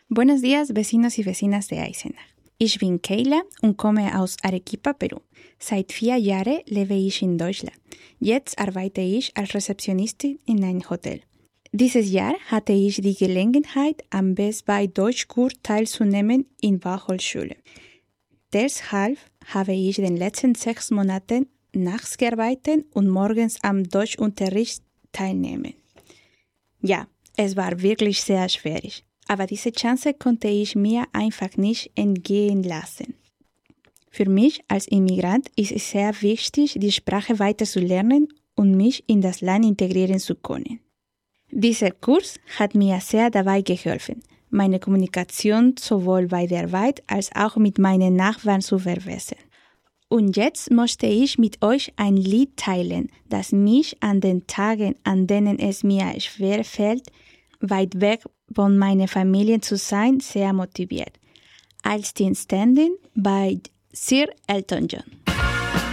Buenos días, vecinos y vecinas de Eisenach. Ich bin Keila und komme aus Arequipa, Peru. Seit 4 Jahren lebe ich in Deutschland. Jetzt arbeite ich als Rezeptionistin in einem Hotel. Dieses Jahr hatte ich die Gelegenheit, am Best Buy Deutschkurs teilzunehmen in Fachhochschule. Deshalb habe ich in den letzten 6 Monaten nachts gearbeitet und morgens am Deutschunterricht teilnehmen. Ja, es war wirklich sehr schwierig, aber diese Chance konnte ich mir einfach nicht entgehen lassen. Für mich als Immigrant ist es sehr wichtig, die Sprache weiter zu lernen und mich in das Land integrieren zu können. Dieser Kurs hat mir sehr dabei geholfen, meine Kommunikation sowohl bei der Arbeit als auch mit meinen Nachbarn zu verbessern. Und jetzt möchte ich mit euch ein Lied teilen, das mich an den Tagen, an denen es mir schwer fällt, weit weg von meiner Familie zu sein, sehr motiviert. I'll Still Standing by Sir Elton John.